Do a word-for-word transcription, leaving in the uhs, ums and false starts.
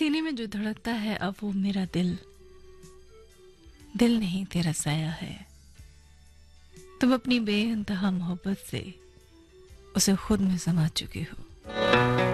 सीने में जो धड़कता है अब वो मेरा दिल, दिल नहीं तेरा साया है। तुम अपनी बेइंतहा मोहब्बत से उसे खुद में समा चुके हो।